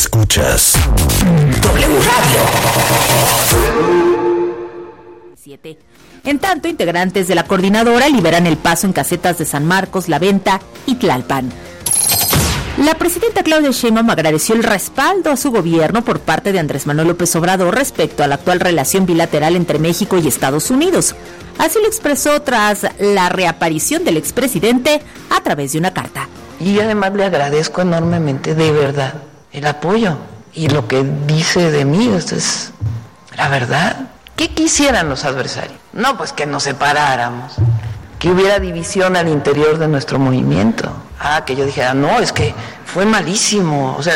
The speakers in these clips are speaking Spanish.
Escuchas W Radio. En tanto, integrantes de la coordinadora liberan el paso en casetas de San Marcos, La Venta y Tlalpan. La presidenta Claudia Sheinbaum agradeció el respaldo a su gobierno por parte de Andrés Manuel López Obrador respecto a la actual relación bilateral entre México y Estados Unidos. Así lo expresó tras la reaparición del expresidente a través de una carta. Y además le agradezco enormemente, de verdad, el apoyo y lo que dice de mí. Esto es la verdad. ¿Qué quisieran los adversarios? No, pues que nos separáramos, que hubiera división al interior de nuestro movimiento. Que yo dijera, no, es que fue malísimo, o sea...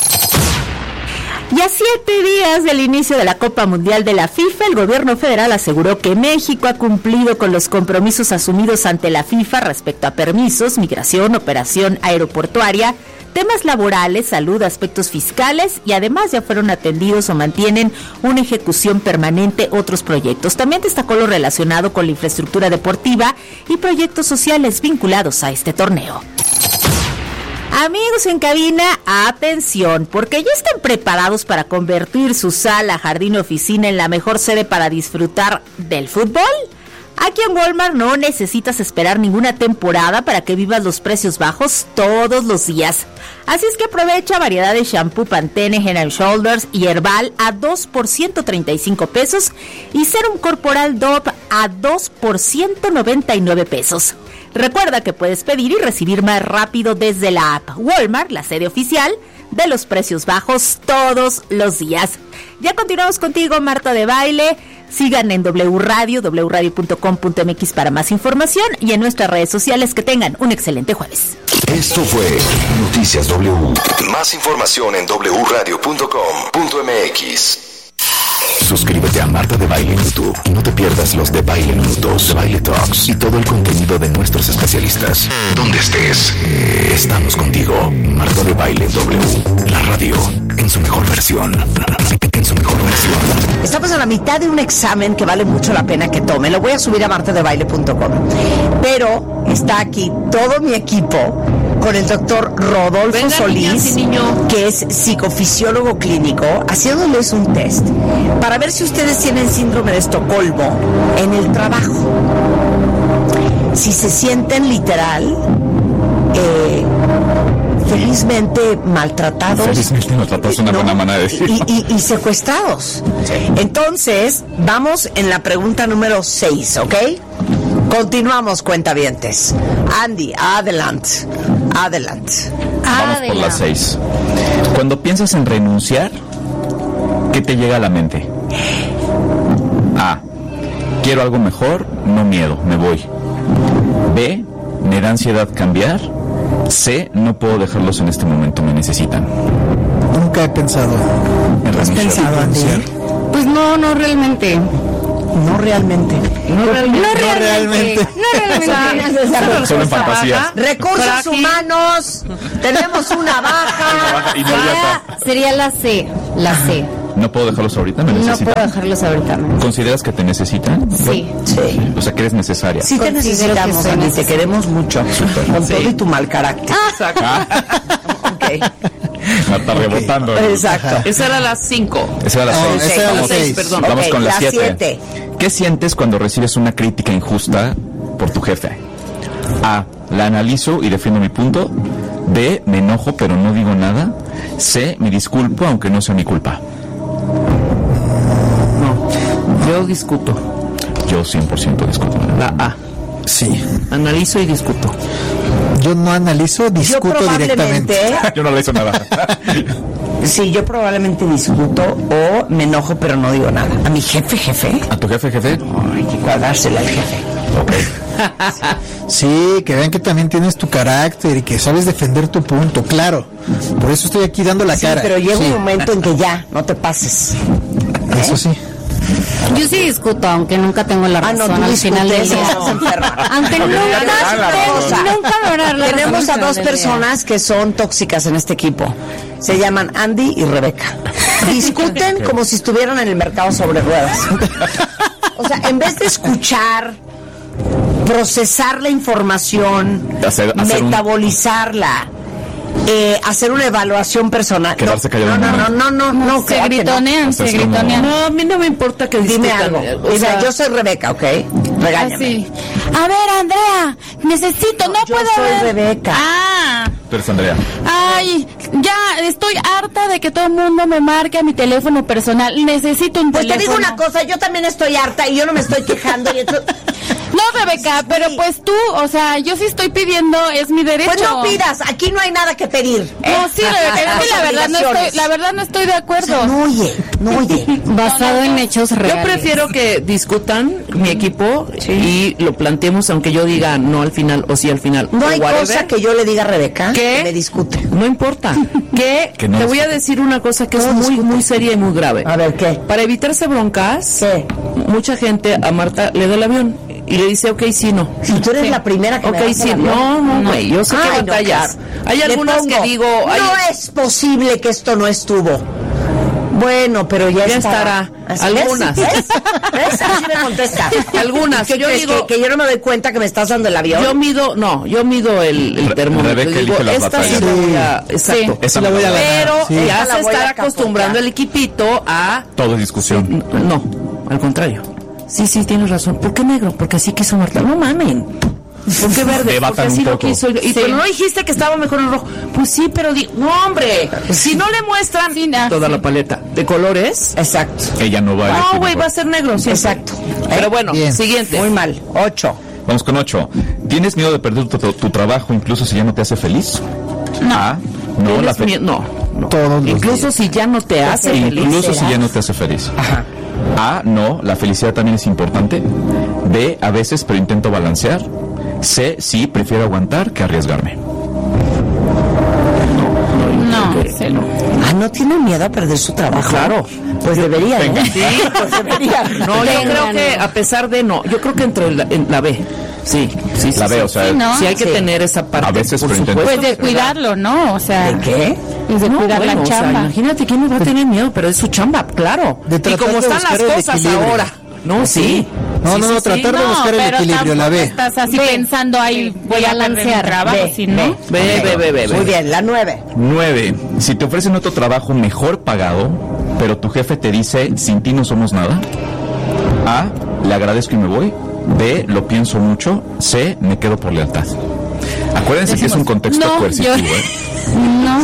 Y a 7 días del inicio de la Copa Mundial de la FIFA, el gobierno federal aseguró que México ha cumplido con los compromisos asumidos ante la FIFA respecto a permisos, migración, operación aeroportuaria, temas laborales, salud, aspectos fiscales, y además ya fueron atendidos o mantienen una ejecución permanente otros proyectos. También destacó lo relacionado con la infraestructura deportiva y proyectos sociales vinculados a este torneo. Amigos en cabina, atención, porque ya están preparados para convertir su sala, jardín o oficina en la mejor sede para disfrutar del fútbol. Aquí en Walmart no necesitas esperar ninguna temporada para que vivas los precios bajos todos los días. Así es que aprovecha variedad de shampoo Pantene, Head and Shoulders y Herbal a 2 por 135 pesos y Serum Corporal Dove a 2 por 199 pesos. Recuerda que puedes pedir y recibir más rápido desde la app Walmart, la sede oficial de los precios bajos todos los días. Ya continuamos contigo, Marta de Baile. Sigan en W Radio, wradio.com.mx para más información y en nuestras redes sociales. Que tengan un excelente jueves. Esto fue Noticias W. Más información en wradio.com.mx. Suscríbete a Marta de Baile en YouTube y no te pierdas los de Baile Minutos, de Baile Talks y todo el contenido de nuestros especialistas. Donde estés, estamos contigo. Marta de Baile W, la radio en su mejor versión. En su mejor versión. Estamos a la mitad de un examen que vale mucho la pena que tome. Lo voy a subir a martadebaile.com. Pero está aquí todo mi equipo con el doctor Rodolfo Solís, que es psicofisiólogo clínico, haciéndoles un test para ver si ustedes tienen síndrome de Estocolmo en el trabajo. Si se sienten literal, felizmente maltratados. Felizmente maltratados es una buena manera de decirlo. Y secuestrados. Sí. Entonces, vamos en la pregunta número 6, ¿ok? Continuamos, cuentavientes. Andy, adelante. Vamos por las 6. Cuando piensas en renunciar, ¿qué te llega a la mente? A. Quiero algo mejor, no miedo, me voy. B. Me da ansiedad cambiar. C. No puedo dejarlos en este momento, me necesitan. Nunca he pensado en renunciar. ¿Has pensado, Andy? Pues no realmente. No realmente. Solo en fantasía. Recursos humanos. Tenemos una baja. Sería la C. ¿No puedo dejarlos ahorita? ¿Me necesitan? No puedo dejarlos ahorita. ¿Consideras que te necesitan? Sí. O sea, que eres necesaria. Sí, te necesitamos, Andy. Te queremos mucho. Súper. Con todo y tu mal carácter. Exacto. Ok. Me está rebotando. Exacto. Esa era la 5. Esa era la 6. Esa era la 6. Perdón. Vamos con la 7. 7. ¿Qué sientes cuando recibes una crítica injusta por tu jefe? A. La analizo y defiendo mi punto. B. Me enojo pero no digo nada. C. Me disculpo aunque no sea mi culpa. No, yo discuto. Yo 100% discuto. La A. Sí. Analizo y discuto. Yo no analizo, discuto directamente. Yo no le hice nada. Sí, yo probablemente discuto o me enojo pero no digo nada. ¿A mi jefe? ¿A tu jefe? No, hay que guardársela al jefe. Sí, que vean que también tienes tu carácter y que sabes defender tu punto, claro. Por eso estoy aquí dando la cara. Pero llega un momento en que ya, no te pases. Eso sí. Yo sí discuto, aunque nunca tengo la razón no, al final del día. Aunque nunca lograr la razón. Tenemos a dos personas que son tóxicas en este equipo. Se llaman Andy y Rebeca. Discuten como si estuvieran en el mercado sobre ruedas. O sea, en vez de escuchar, procesar la información, metabolizarla hacer una evaluación personal. Quedarse callado. No. Se gritonean. No, a mí no me importa que Dime discutan. algo. Mira, yo soy Rebeca, ¿ok? Regáñame. Así. A ver, Andrea, necesito, no yo puedo soy ver. Rebeca. Tú eres Andrea. Ay, ya estoy harta de que todo el mundo me marque a mi teléfono personal. Necesito un Pues teléfono. te digo una cosa, yo también estoy harta y yo no me estoy quejando. Y entonces... No, Rebeca, pero pues tú, o sea, yo sí estoy pidiendo, es mi derecho. Pues no pidas, aquí no hay nada que pedir. No, sí, Rebeca, es que la verdad no estoy de acuerdo. No oye. Basado en hechos reales. Yo prefiero que discutan mi equipo y lo planteemos, aunque yo diga no al final o sí al final. No hay whatever. cosa que yo le diga a Rebeca ¿Qué? que me discute. No importa. Que no te voy a discute. decir una cosa que es No muy, discute. muy seria y muy grave. A ver, ¿qué? Para evitarse broncas, ¿Qué? mucha gente a Marta le da el avión y le dice, ok, sí, no. Si tú eres la primera que me Ok, das sí, el avión. no, güey, yo sé que va a batallar. Hay Le algunas pongo, que digo, no es posible que esto no estuvo. Bueno, pero ya estará. Así Algunas. ¿Ves? Así me contesta. Algunas. ¿Qué Yo crees, digo- que yo no me doy cuenta que me estás dando el avión. yo mido el termómetro. Rebeca Digo, elige las esta sí batallas. la voy a... Exacto. Esa la voy a ganar. Pero Sí. ya Esa la se voy está a acostumbrando capotear. el equipito a... Todo es discusión. No, al contrario. Sí, tienes razón. ¿Por qué negro? Porque así quiso Marta. No mamen. ¿Por qué verde? Debatan Porque así un lo poco. quiso. Y pero no dijiste que estaba mejor en rojo. Pues sí, pero no, hombre. Si no le muestran toda la paleta de colores, Exacto. Ella no va a elegir no, güey, mejor. va a ser negro. Siempre. Exacto. Pero bueno, Bien. siguiente. Muy mal. 8. Vamos con 8. ¿Tienes miedo de perder tu trabajo incluso si ya no te hace feliz? No. No, ¿Tienes miedo? No. Todos los Incluso días. si ya no te hace feliz. Incluso si ya no te hace feliz. Ajá. A, no, la felicidad también es importante. B, a veces, pero intento balancear. C, sí, prefiero aguantar que arriesgarme. No. Ah, ¿no tiene miedo a perder su trabajo? Claro. Pues debería, ¿no? Venga. Sí, pues debería. No, yo creo que a pesar de yo creo que en la B. Sí. La B, o sea, Sí, ¿no? Sí hay que Sí. tener esa parte. A veces, por pero intento. supuesto, Pues de ¿verdad? cuidarlo, ¿no? O sea, ¿De qué? pues de No, cuidar bueno, la o sea, chamba. imagínate quién no va a tener miedo, pero es su chamba, claro. De Y tratar como de están las buscar el cosas equilibrio. ahora. No, sí. No, tratar de buscar el pero equilibrio, la tampoco B. estás así pensando ahí, voy a balancear trabajo, Ve, si no. Ve. Muy bien, la 9. 9. Si te ofrecen otro trabajo mejor pagado, pero tu jefe te dice, sin ti no somos nada. A, le agradezco y me voy. B, lo pienso mucho. C, me quedo por lealtad. Acuérdense que es un contexto No coercitivo, llores. ¿eh?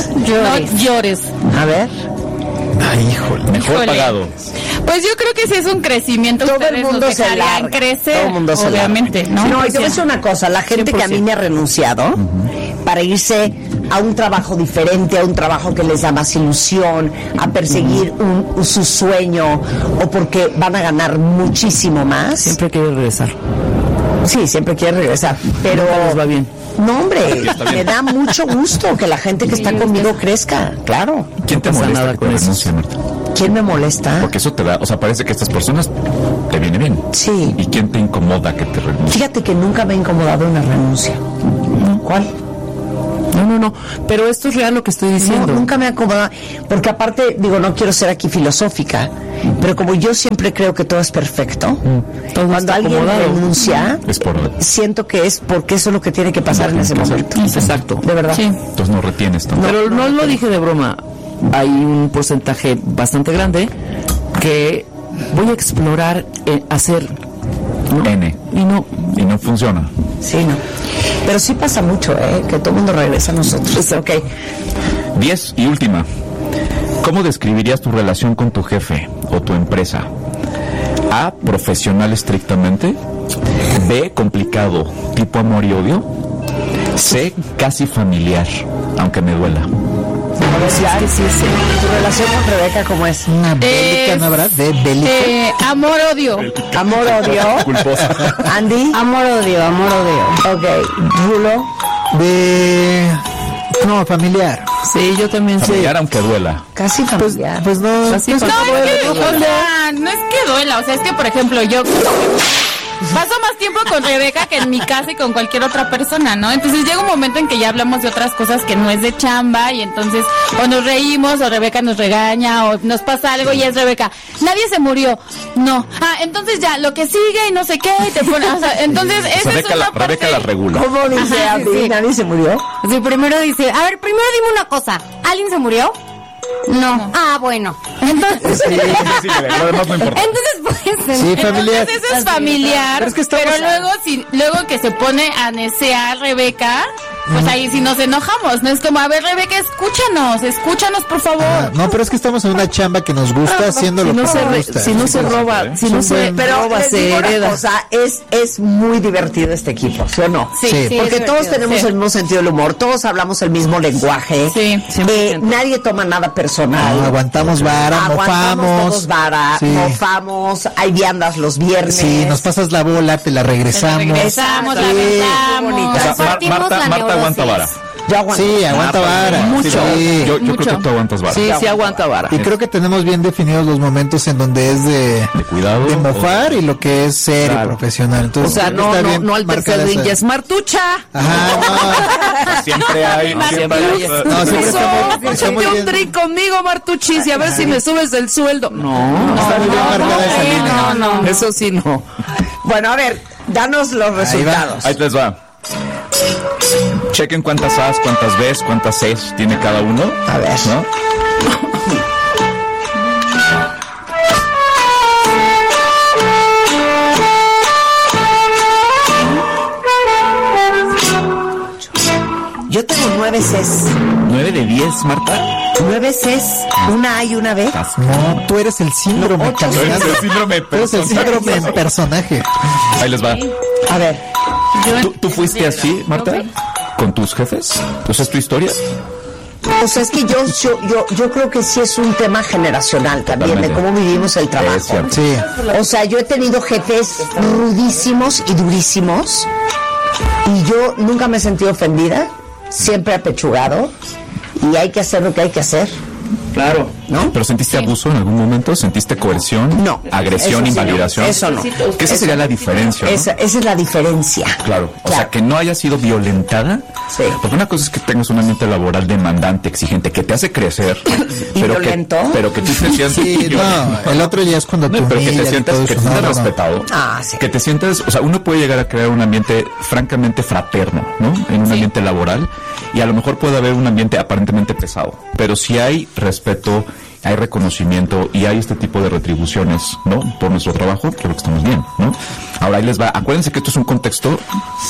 No llores. A ver. Ay, híjole. Mejor Híjole. pagado. Pues yo creo que sí es un crecimiento. Todo el Ustedes mundo nos se dejarían larga. crecer, Todo el mundo se obviamente, larga. ¿no? No, y te voy a decir una cosa. La gente que a mí me ha renunciado para irse a un trabajo diferente, a un trabajo que les da más ilusión, a perseguir su sueño o porque van a ganar muchísimo más. Siempre quiere regresar. Sí, siempre quiere regresar. Pero Nunca les va bien. no, hombre, Está bien. me da mucho gusto que la gente que está conmigo crezca. Claro. ¿Quién te pasa molesta nada que con te eso. renuncie, Marta? ¿Quién me molesta? Porque eso te da, o sea, parece que a estas personas te viene bien. Sí. ¿Y quién te incomoda que te renuncie? Fíjate que nunca me ha incomodado una renuncia. ¿Cuál? No. Pero esto es real lo que estoy diciendo. No, nunca me ha acomodado, porque aparte, digo, no quiero ser aquí filosófica, pero como yo siempre creo que todo es perfecto, Todo cuando está alguien acomodado. renuncia, Es por... siento que es porque eso es lo que tiene que pasar en ese momento. Exacto. De verdad. Sí. Entonces no retienes tanto. Pero no lo dije de broma. Hay un porcentaje bastante grande que voy a explorar hacer, ¿no? N. Y no. Y no funciona. Sí, no. Pero sí pasa mucho, que todo el mundo regresa a nosotros. Ok. 10 y última. ¿Cómo describirías tu relación con tu jefe o tu empresa? A, profesional estrictamente. B, complicado, tipo amor y odio. C, casi familiar, aunque me duela. A ver, ya, ¿tu relación con Rebeca cómo es? Una bélica, ¿no habrá? De bélica. Amor-odio. Amor-odio. Culposa. Andy. Amor-odio. Ok. Rulo. De... No, familiar. Sí, yo también sé. Familiar, aunque duela. Casi familiar. Pues no. Así pues pasa. No, es que, o sea, no es que duela, o sea, es que, por ejemplo, yo paso más tiempo con Rebeca que en mi casa y con cualquier otra persona, ¿no? Entonces llega un momento en que ya hablamos de otras cosas que no es de chamba y entonces o nos reímos o Rebeca nos regaña o nos pasa algo y es Rebeca, nadie se murió, no, entonces ya, lo que sigue y no sé qué, y te pone, o sea, entonces esa es una parte... Rebeca la regula. ¿Cómo dice Ajá, sí. ¿Nadie se murió? Sí, primero dice, a ver, primero dime una cosa, ¿alguien se murió? No. Ah, bueno. Entonces, Sí, lo demás no importa. entonces pues... Sí, familiar. Entonces eso es familiar, Pero es que estamos- pero luego que se pone a necear Rebeca, pues ahí sí nos enojamos, ¿no? Es como, a ver, Rebeca, escúchanos por favor. No, pero es que estamos en una chamba que nos gusta haciendo lo que nos gusta. Si no se roba, si no se Pero roba, les se digo una hereda. cosa, es muy divertido este equipo, ¿sí o no? Sí, Sí. Porque es todos divertido, tenemos sí. el mismo sentido del humor, todos hablamos el mismo lenguaje. Sí, 100%. Nadie toma nada personal. No, aguantamos vara, Aguantamos mofamos. todos vara, Sí. mofamos, hay viandas los viernes. Sí, nos pasas la bola, te la regresamos. Regresamos, Sí. la aventamos. Bonita. O sea, Compartimos la Marta aguanta neurosis. vara. Yo aguanto. Sí, aguanta vara. Mucho. Sí. Yo creo Mucho. que tú aguantas vara. Sí, aguanta vara. Y creo que tenemos bien definidos los momentos en donde es de cuidado. de mofar y lo que es serio, Claro. profesional. O Entonces, sea, creo que está bien no al tercer marcada ring esa- ya es Martucha. Ajá, Siempre hay. no, siempre está muy Échate un bien. drink conmigo, Martuchis, y a ver si me subes el sueldo. Está muy bien marcada esa línea. No. Eso sí, no. Bueno, a ver, danos los resultados. Ahí les va. Chequen cuántas A's, cuántas B's, cuántas C's tiene cada uno. A ver. ¿No? Yo tengo 9 Cs. 9 de 10, Marta. 9 Cs, una A y una B. No, tú eres el síndrome. No, ocho. caminando. El síndrome Tú eres el síndrome en personaje. Ahí les va. A ver, ¿Tú fuiste así, Marta? ¿Con tus jefes? ¿Esa es tu historia? o sea, es que yo creo que sí es un tema generacional también, de cómo vivimos el trabajo. Es cierto. Sí. O sea, yo he tenido jefes rudísimos y durísimos y yo nunca me he sentido ofendida, siempre apechugado y hay que hacer lo que hay que hacer. Claro. ¿No? ¿Pero sentiste abuso en algún momento? ¿Sentiste coerción? No. ¿Agresión, Eso sí no. invalidación? Eso no. Que esa sería la diferencia, ¿no? Esa es la diferencia. Claro. O sea, que no haya sido violentada. Sí. Porque una cosa es que tengas un ambiente laboral demandante, exigente, que te hace crecer. ¿Y pero violento? pero que tú te sientes... Sí, no, el otro ya es cuando te No, pero que te humillan y sientas, todo que te eso. sientas No, no. respetado. Ah, sí. Que te sientas, o sea, uno puede llegar a crear un ambiente francamente fraterno, ¿no? En un ambiente laboral, y a lo mejor puede haber un ambiente aparentemente pesado. Pero si hay respeto, hay reconocimiento y hay este tipo de retribuciones, ¿no? Por nuestro trabajo, creo que estamos bien, ¿no? Ahora ahí les va. Acuérdense que esto es un contexto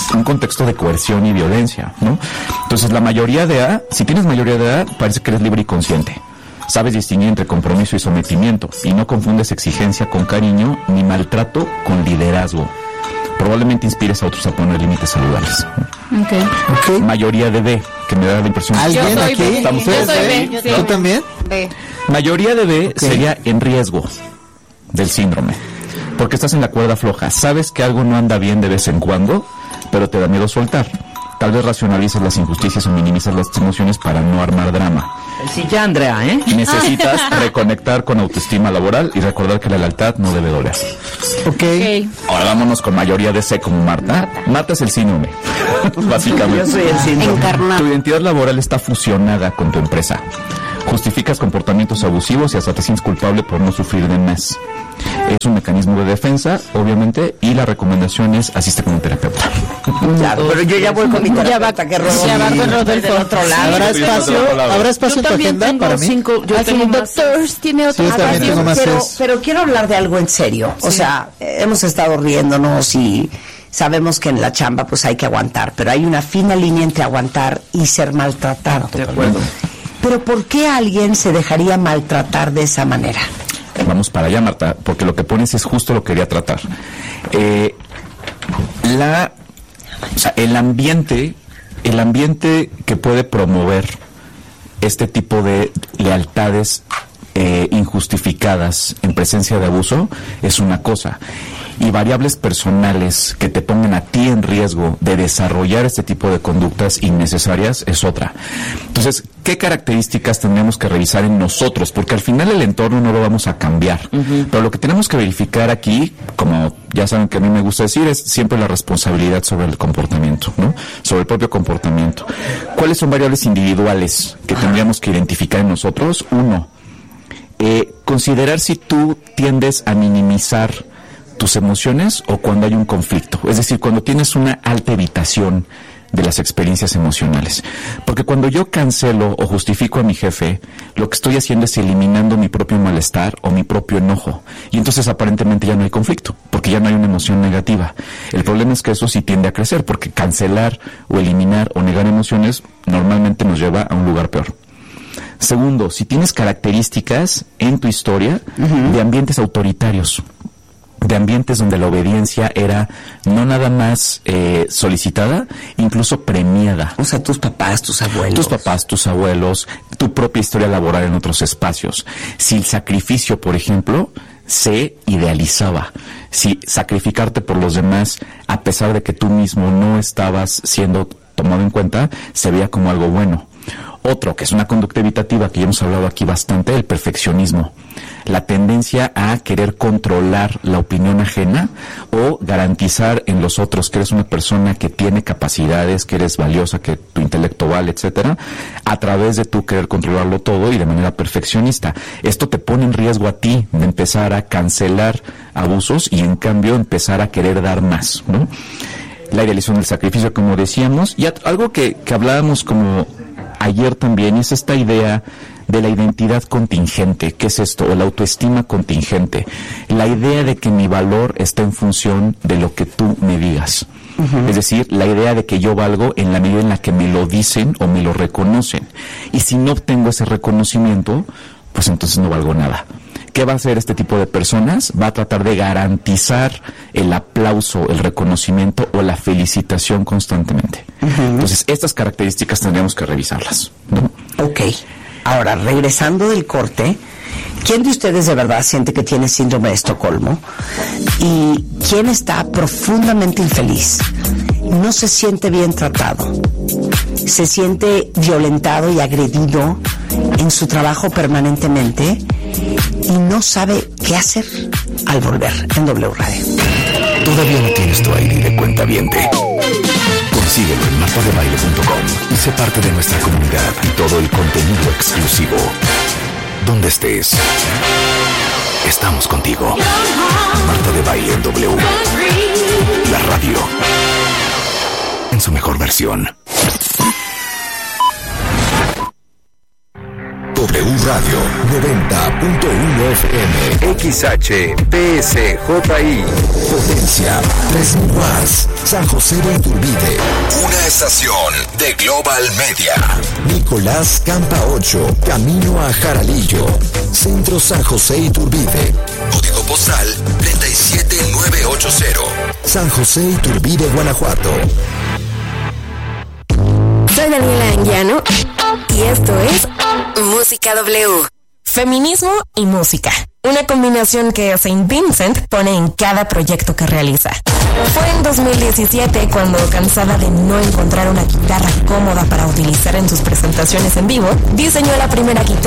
de coerción y violencia, ¿no? Entonces, la mayoría de A, si tienes mayoría de edad, parece que eres libre y consciente. Sabes distinguir entre compromiso y sometimiento y no confundes exigencia con cariño ni maltrato con liderazgo. Probablemente inspires a otros a poner límites saludables. Ok. Mayoría de B, que me da la impresión. ¿Alguien Yo soy aquí? B. ¿Estamos Yo todos soy B? B, sí. ¿Tú también? Ve. Mayoría de B Ok. sería en riesgo del síndrome. Porque estás en la cuerda floja. Sabes que algo no anda bien de vez en cuando, pero te da miedo soltar. Tal vez racionalizas las injusticias o minimizas las emociones para no armar drama. Sí, ya, Andrea, ¿eh? Necesitas reconectar con autoestima laboral y recordar que la lealtad no debe doler. Ok. Ok. Ahora vámonos con mayoría de C como Marta. Marta es el síndrome, básicamente. Yo soy el síndrome. Encarnado. Tu identidad laboral está fusionada con tu empresa. Justificas comportamientos abusivos y hasta te sientes culpable por no sufrir de más. Es un mecanismo de defensa, obviamente, y la recomendación es asiste con un terapeuta. Claro, pero yo ya voy con mi terapeuta que Rodolfo. Ya va con Rodolfo. Del otro lado. ¿Habrá Sí, espacio, sí, sí. ¿habrá espacio en tu agenda para mí? Yo Así, tengo más. doctors tiene otro Sí, yo también espacio. tengo más pero, es. pero quiero hablar de algo en serio. O sea, hemos estado riéndonos y sabemos que en la chamba pues hay que aguantar, pero hay una fina línea entre aguantar y ser maltratado. De acuerdo. Pero ¿por qué alguien se dejaría maltratar de esa manera? Vamos para allá, Marta, porque lo que pones es justo lo que quería tratar. O sea, el ambiente que puede promover este tipo de lealtades injustificadas en presencia de abuso es una cosa, y variables personales que te pongan a ti en riesgo de desarrollar este tipo de conductas innecesarias es otra. Entonces, ¿qué características tendremos que revisar en nosotros? Porque al final el entorno no lo vamos a cambiar, pero lo que tenemos que verificar aquí, como ya saben que a mí me gusta decir, es siempre la responsabilidad sobre el comportamiento, ¿no? Sobre el propio comportamiento. ¿Cuáles son variables individuales que tendríamos que identificar en nosotros? Uno, considerar si tú tiendes a minimizar tus emociones o cuando hay un conflicto. Es decir, cuando tienes una alta evitación de las experiencias emocionales. Porque cuando yo cancelo o justifico a mi jefe, lo que estoy haciendo es eliminando mi propio malestar o mi propio enojo. Y entonces aparentemente ya no hay conflicto, porque ya no hay una emoción negativa. El problema es que eso sí tiende a crecer, porque cancelar o eliminar o negar emociones normalmente nos lleva a un lugar peor. Segundo, si tienes características en tu historia de ambientes autoritarios, de ambientes donde la obediencia era no nada más solicitada, incluso premiada. O sea, tus papás, tus abuelos, tu propia historia laboral en otros espacios. Si el sacrificio, por ejemplo, se idealizaba, si sacrificarte por los demás, a pesar de que tú mismo no estabas siendo tomado en cuenta, se veía como algo bueno. Otro, que es una conducta evitativa que ya hemos hablado aquí bastante, el perfeccionismo. La tendencia a querer controlar la opinión ajena o garantizar en los otros que eres una persona que tiene capacidades, que eres valiosa, que tu intelecto vale, etcétera, a través de tú querer controlarlo todo y de manera perfeccionista. Esto te pone en riesgo a ti de empezar a cancelar abusos y en cambio empezar a querer dar más, ¿no? La idealización del sacrificio, como decíamos, y algo que hablábamos como ayer también, es esta idea de la identidad contingente. ¿Qué es esto? O la autoestima contingente. La idea de que mi valor está en función de lo que tú me digas. Es decir, la idea de que yo valgo en la medida en la que me lo dicen o me lo reconocen. Y si no obtengo ese reconocimiento, pues entonces no valgo nada. ¿Qué va a hacer este tipo de personas? Va a tratar de garantizar el aplauso, el reconocimiento o la felicitación constantemente. Entonces, estas características tendríamos que revisarlas, ¿no? Ok. Ahora, regresando del corte, ¿quién de ustedes de verdad siente que tiene síndrome de Estocolmo? ¿Y quién está profundamente infeliz? No se siente bien tratado. Se siente violentado y agredido en su trabajo permanentemente y no sabe qué hacer al volver en W Radio. ¿Todavía no tienes tu ID de cuentaviente? Consíguelo en martadebaile.com y sé parte de nuestra comunidad y todo el contenido exclusivo. Donde estés, estamos contigo. Marta de Baile en W. La radio en su mejor versión. W Radio 90.1 FM XHPSJI Potencia 3000 watts San José de Iturbide. Una estación de Global Media. Nicolás Campa 8, camino a Jaralillo. Centro San José Iturbide. Código postal 37980. San José Iturbide, Guanajuato. Soy Daniela Anguiano y esto es Música W. Feminismo y música. Una combinación que Saint Vincent pone en cada proyecto que realiza. Fue en 2017 cuando, cansada de no encontrar una guitarra cómoda para utilizar en sus presentaciones en vivo, diseñó la primera guitarra